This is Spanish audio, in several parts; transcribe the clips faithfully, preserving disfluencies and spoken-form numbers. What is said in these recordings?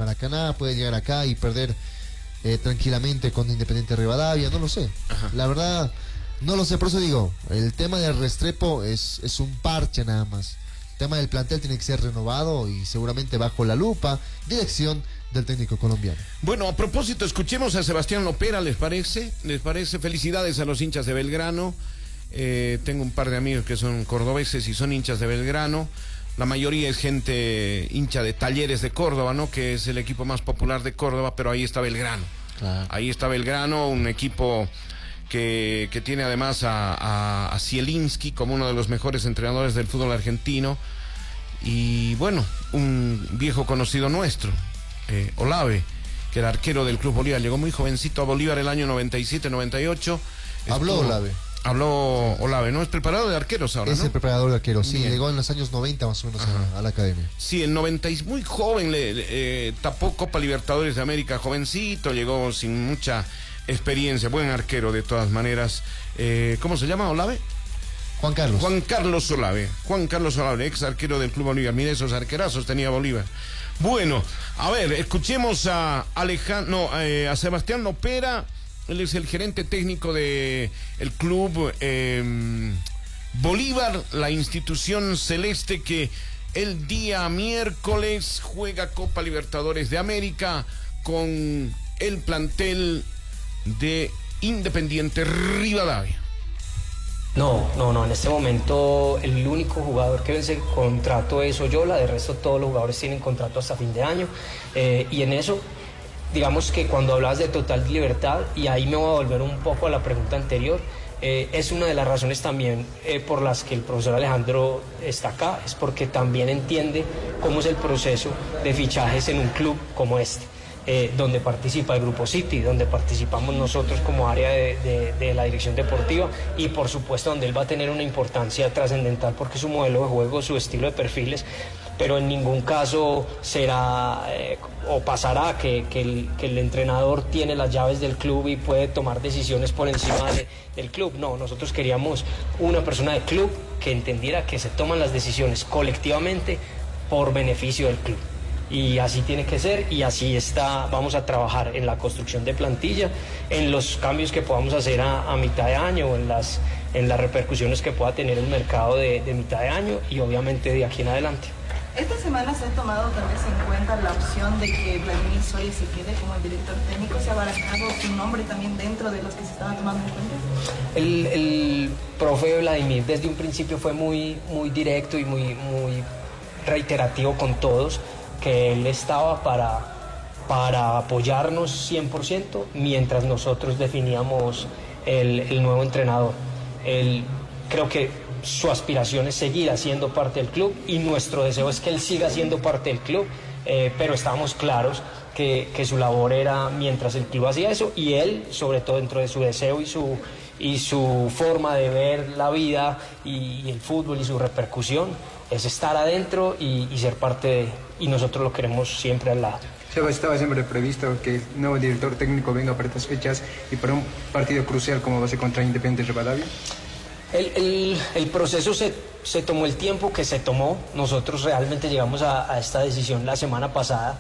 Maracaná, puede llegar acá y perder eh, tranquilamente con Independiente Rivadavia, no lo sé. Ajá. La verdad, no lo sé, por eso digo, el tema del Restrepo es, es un parche nada más. El tema del plantel tiene que ser renovado y seguramente bajo la lupa, dirección del técnico colombiano. Bueno, a propósito, escuchemos a Sebastián Lopera, ¿les parece? ¿Les parece? Felicidades a los hinchas de Belgrano. Eh, tengo un par de amigos que son cordobeses y son hinchas de Belgrano. La mayoría es gente hincha de Talleres de Córdoba, ¿no? Que es el equipo más popular de Córdoba, pero ahí está Belgrano. Claro. Ahí está Belgrano, un equipo que, que tiene además a, a, a Zielinski como uno de los mejores entrenadores del fútbol argentino. Y bueno, un viejo conocido nuestro, eh, Olave, que era arquero del Club Bolívar. Llegó muy jovencito a Bolívar el año noventa y siete noventa y ocho. Habló Estuvo... Olave. Habló Olave, ¿no? Es preparador de arqueros ahora, es ¿no? el preparador de arqueros, sí, Bien. Llegó en los años noventa más o menos a, a la academia. Sí, en noventa, muy joven, le, le eh, tapó Copa Libertadores de América, jovencito, llegó sin mucha experiencia, buen arquero de todas maneras. Eh, ¿Cómo se llama, Olave? Juan Carlos. Juan Carlos Olave, Juan Carlos Olave, ex arquero del Club Bolívar. Mira esos arquerazos tenía Bolívar. Bueno, a ver, escuchemos a Alejandro, no, eh, a Sebastián Lopera. Él es el gerente técnico de el club eh, Bolívar, la institución celeste que el día miércoles juega Copa Libertadores de América con el plantel de Independiente Rivadavia. No, no, no, en este momento el único jugador que vence contrato es Oyola, de resto todos los jugadores tienen contrato hasta fin de año, eh, y en eso... Digamos que cuando hablabas de total libertad, y ahí me voy a volver un poco a la pregunta anterior, eh, es una de las razones también eh, por las que el profesor Alejandro está acá, es porque también entiende cómo es el proceso de fichajes en un club como este, eh, donde participa el Grupo City, donde participamos nosotros como área de, de, de la dirección deportiva, y por supuesto donde él va a tener una importancia trascendental porque su modelo de juego, su estilo de perfiles, pero en ningún caso será eh, o pasará que, que, el, que el entrenador tiene las llaves del club y puede tomar decisiones por encima de, del club. No, nosotros queríamos una persona de club que entendiera que se toman las decisiones colectivamente por beneficio del club. Y así tiene que ser, y así está. Vamos a trabajar en la construcción de plantilla, en los cambios que podamos hacer a, a mitad de año, en las, en las repercusiones que pueda tener el mercado de, de mitad de año y obviamente de aquí en adelante. Esta semana se ha tomado tal vez en cuenta la opción de que Vladimir Soy se quede como el director técnico. ¿Se ha barajado su nombre también dentro de los que se estaban tomando en cuenta? El, el profe Vladimir desde un principio fue muy, muy directo y muy, muy reiterativo con todos, que él estaba para, para apoyarnos cien por ciento mientras nosotros definíamos el, el nuevo entrenador. Él, creo que su aspiración es seguir haciendo parte del club y nuestro deseo es que él siga siendo parte del club, eh, pero estábamos claros que, que su labor era mientras el club hacía eso, y él, sobre todo dentro de su deseo y su, y su forma de ver la vida y, y el fútbol y su repercusión, es estar adentro y, y ser parte de, y nosotros lo queremos siempre al lado. Seba, estaba siempre previsto que el nuevo director técnico venga para estas fechas y para un partido crucial como va a ser contra Independiente Rivadavia. El, el, el proceso se, se tomó el tiempo que se tomó. Nosotros realmente llegamos a, a esta decisión la semana pasada.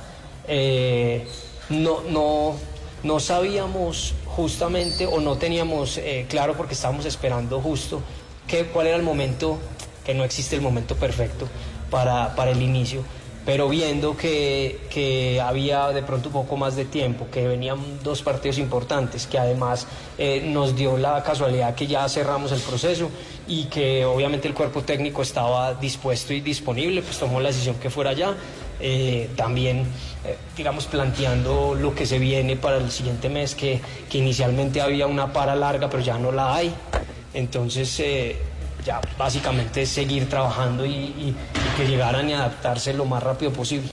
Eh, no, no, no sabíamos justamente, o no teníamos eh, claro, porque estábamos esperando justo que, cuál era el momento, que no existe el momento perfecto para, para el inicio, pero viendo que, que había de pronto un poco más de tiempo, que venían dos partidos importantes, que además eh, nos dio la casualidad que ya cerramos el proceso y que obviamente el cuerpo técnico estaba dispuesto y disponible, pues tomó la decisión que fuera ya. Eh, también, eh, digamos, planteando lo que se viene para el siguiente mes, que, que inicialmente había una para larga, pero ya no la hay. Entonces, eh, ya básicamente es seguir trabajando y, y, y que llegaran y adaptarse lo más rápido posible.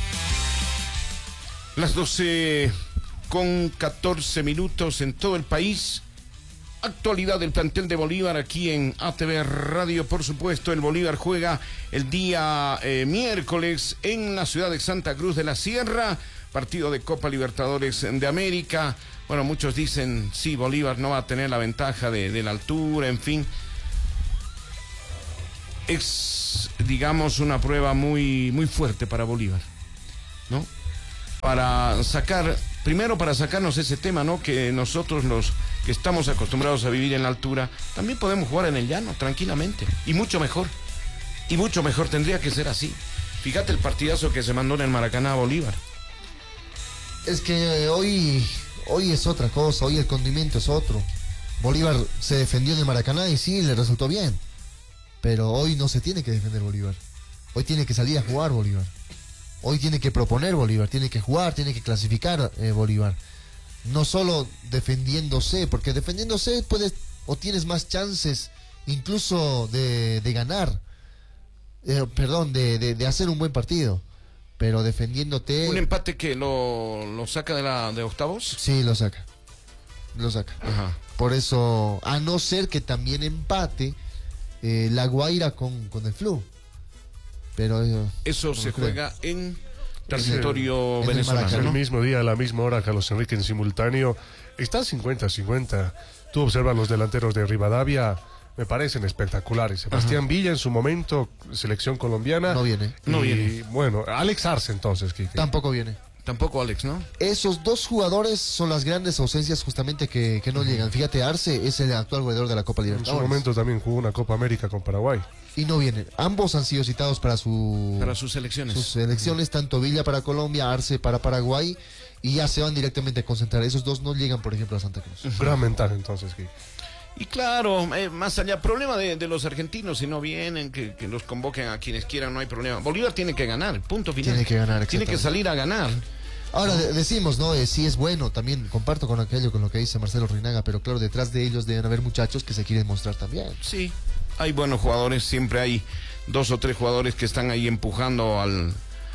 Las doce con catorce minutos en todo el país. Actualidad del plantel de Bolívar aquí en A T V Radio, por supuesto. El Bolívar juega el día eh, miércoles en la ciudad de Santa Cruz de la Sierra, partido de Copa Libertadores de América. Bueno, muchos dicen, sí, Bolívar no va a tener la ventaja de, de la altura, en fin. Es, digamos, una prueba muy, muy fuerte para Bolívar, ¿no? para sacar, primero para sacarnos ese tema, ¿no? Que nosotros los que estamos acostumbrados a vivir en la altura, también podemos jugar en el llano, tranquilamente, y mucho mejor, y mucho mejor, tendría que ser así. Fíjate el partidazo que se mandó en el Maracaná a Bolívar. Es que hoy, hoy es otra cosa, hoy el condimento es otro. Bolívar se defendió en el Maracaná y sí, le resultó bien. Pero hoy no se tiene que defender Bolívar. Hoy tiene que salir a jugar Bolívar. Hoy tiene que proponer Bolívar, tiene que jugar, tiene que clasificar eh, Bolívar. No solo defendiéndose, porque defendiéndose puedes o tienes más chances incluso de, de ganar. Eh, perdón, de, de, de hacer un buen partido. Pero defendiéndote... ¿Un empate que lo, lo saca de, la, de octavos? Sí, lo saca. Lo saca. Ajá. Por eso, a no ser que también empate eh, La Guaira con, con el Flu. Pero eh, eso no se creo. juega en Casi territorio en el venezolano, Maracaná, El ¿no? mismo día, a la misma hora, Carlos Enrique en simultáneo. Está cincuenta cincuenta. Tú observas los delanteros de Rivadavia, me parecen espectaculares. Sebastián Ajá. Villa en su momento, selección colombiana. No viene. Y, No viene. bueno, Alex Arce entonces, Kike. Tampoco viene. Tampoco Alex, ¿no? Esos dos jugadores son las grandes ausencias justamente que, que no llegan. Fíjate, Arce es el actual goleador de la Copa En su Libertadores. momento también jugó una Copa América con Paraguay. Y no vienen. Ambos han sido citados para su Para sus selecciones. sus selecciones, tanto Villa para Colombia, Arce para Paraguay, y ya se van directamente a concentrar. Esos dos no llegan, por ejemplo, a Santa Cruz. Gran ventaja entonces, Kike. Y claro, eh, más allá, problema de, de los argentinos, si no vienen, que, que los convoquen a quienes quieran, no hay problema. Bolívar tiene que ganar, punto final. Tiene que ganar, Tiene que exactamente. salir a ganar. Ahora de- decimos, ¿no? Eh, sí es bueno, también comparto con aquello, con lo que dice Marcelo Reinaga, pero claro, detrás de ellos deben haber muchachos que se quieren mostrar también. Sí, hay buenos jugadores, siempre hay dos o tres jugadores que están ahí empujando al,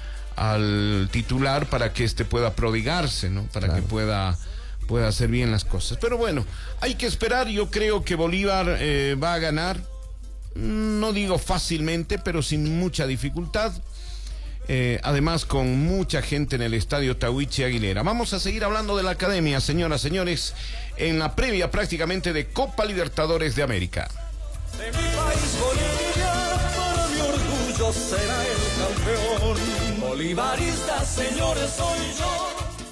al titular para que éste pueda prodigarse, ¿no? Para Claro. que pueda, pueda hacer bien las cosas. Pero bueno, hay que esperar, yo creo que Bolívar eh, va a ganar, no digo fácilmente, pero sin mucha dificultad. Eh, además con mucha gente en el estadio Tahuichi Aguilera. Vamos a seguir hablando de la academia, señoras, señores, en la previa prácticamente de Copa Libertadores de América. De mi país Bolivia, para mi orgullo será el campeón. Bolivarista, señores, soy yo.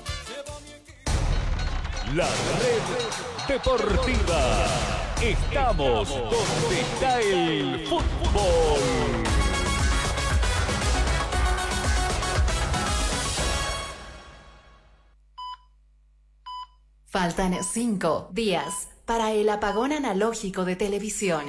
La red deportiva. Estamos donde está el fútbol. Faltan cinco días para el apagón analógico de televisión.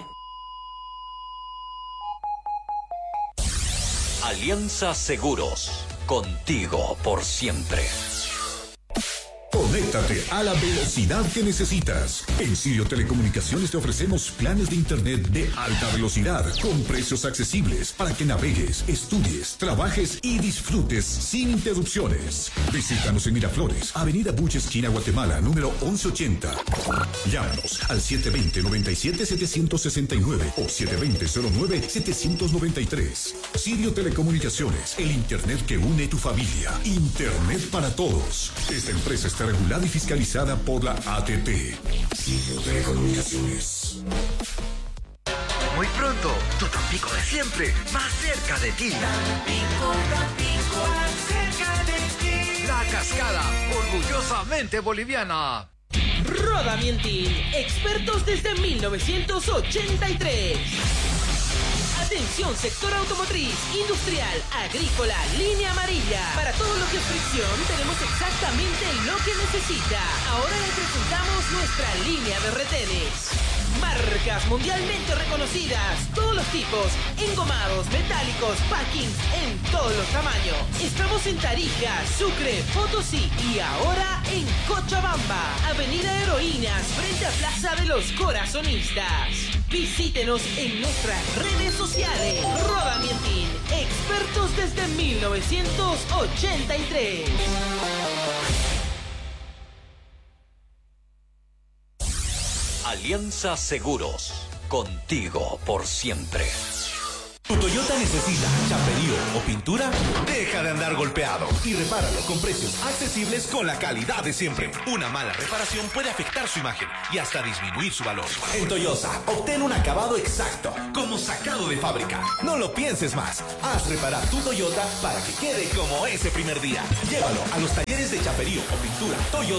Alianza Seguros. Contigo por siempre. Conéctate a la velocidad que necesitas. En Sirio Telecomunicaciones te ofrecemos planes de internet de alta velocidad con precios accesibles para que navegues, estudies, trabajes y disfrutes sin interrupciones. Visítanos en Miraflores, Avenida Buche, esquina Guatemala, número once ochenta. Llámanos al siete dos cero, nueve siete, siete seis nueve o siete dos cero, cero nueve, siete nueve tres. Sirio Telecomunicaciones, el internet que une tu familia. Internet para todos. Esta empresa está regulada y fiscalizada por la A T T. Sirio Telecomunicaciones. Muy pronto, tu Tampico de siempre, más cerca de ti. Tampico, Tampico, más cerca de ti. La Cascada, orgullosamente boliviana. Roda Mientil, expertos desde mil novecientos ochenta y tres. Atención, sector automotriz, industrial, agrícola, línea amarilla. Para todo lo que es fricción, tenemos exactamente lo que necesita. Ahora le presentamos nuestra línea de retenes. Marcas mundialmente reconocidas, todos los tipos, engomados, metálicos, packings en todos los tamaños. Estamos en Tarija, Sucre, Potosí y ahora en Cochabamba, Avenida Heroínas, frente a Plaza de los Corazonistas. Visítenos en nuestras redes sociales. Roda Mientil, expertos desde mil novecientos ochenta y tres. Alianza Seguros. Contigo por siempre. ¿Tu Toyota necesita chaperío o pintura? Deja de andar golpeado y repáralo con precios accesibles con la calidad de siempre. Una mala reparación puede afectar su imagen y hasta disminuir su valor. En Toyosa, obtén un acabado exacto, como sacado de fábrica. No lo pienses más. Haz reparar tu Toyota para que quede como ese primer día. Llévalo a los talleres de chaperío o pintura Toyota